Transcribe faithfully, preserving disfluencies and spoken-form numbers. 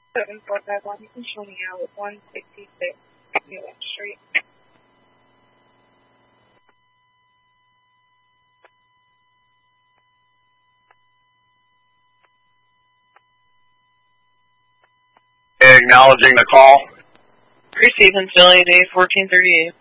seven four five one, showing out at one sixty-six New West Street. Acknowledging the call. Receiving Philly Day fourteen thirty-eight.